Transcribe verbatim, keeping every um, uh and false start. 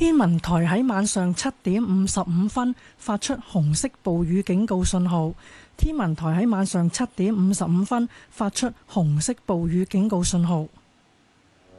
天文台喺晚上七點五十五分發出紅色暴雨警告信號。天文台喺晚上七點五十五分發出紅色暴雨警告信號。